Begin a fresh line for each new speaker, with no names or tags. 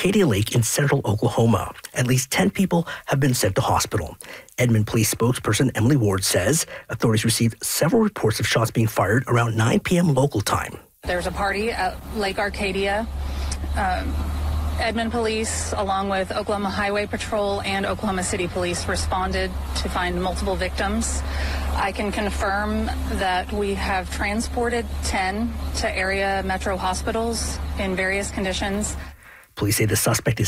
Arcadia Lake in central Oklahoma. At least 10 people have been sent to hospital. Edmond Police spokesperson Emily Ward says authorities received several reports of shots being fired around 9 p.m. local time.
There's a party at Lake Arcadia. Edmond Police, along with Oklahoma Highway Patrol and Oklahoma City Police, responded to find multiple victims. I can confirm that we have transported 10 to area metro hospitals in various conditions.
Police say the suspect is